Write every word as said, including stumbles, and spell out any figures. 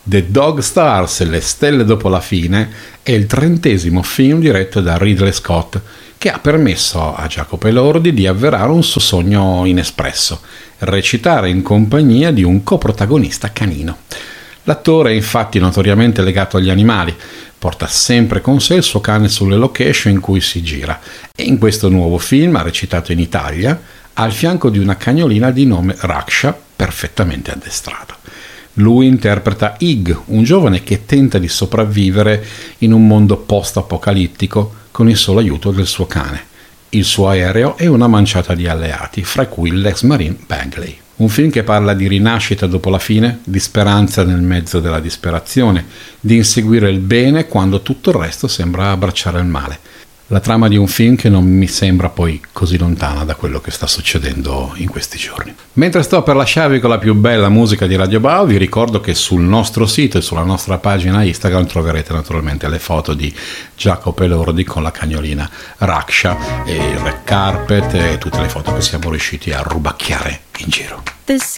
The Dog Stars, Le stelle dopo la fine, è il trentesimo film diretto da Ridley Scott, che ha permesso a Jacopo Elordi di avverare un suo sogno inespresso, recitare in compagnia di un coprotagonista canino. L'attore è infatti notoriamente legato agli animali, porta sempre con sé il suo cane sulle location in cui si gira e in questo nuovo film ha recitato in Italia al fianco di una cagnolina di nome Raksha, perfettamente addestrata. Lui interpreta Ig, un giovane che tenta di sopravvivere in un mondo post-apocalittico con il solo aiuto del suo cane, il suo aereo e una manciata di alleati, fra cui l'ex marine Bagley. Un film che parla di rinascita dopo la fine, di speranza nel mezzo della disperazione, di inseguire il bene quando tutto il resto sembra abbracciare il male. La trama di un film che non mi sembra poi così lontana da quello che sta succedendo in questi giorni. Mentre sto per lasciarvi con la più bella musica di Radio Bao, vi ricordo che sul nostro sito e sulla nostra pagina Instagram troverete naturalmente le foto di Jacopo Elordi con la cagnolina Raksha e il red carpet e tutte le foto che siamo riusciti a rubacchiare in giro. This